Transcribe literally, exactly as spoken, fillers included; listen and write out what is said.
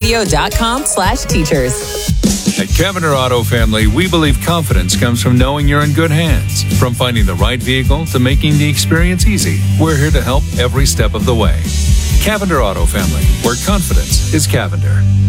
radio.com slash teachers. At Cavender Auto Family, we believe confidence comes from knowing you're in good hands. From finding the right vehicle to making the experience easy, we're here to help every step of the way. Cavender Auto Family, where confidence is Cavender.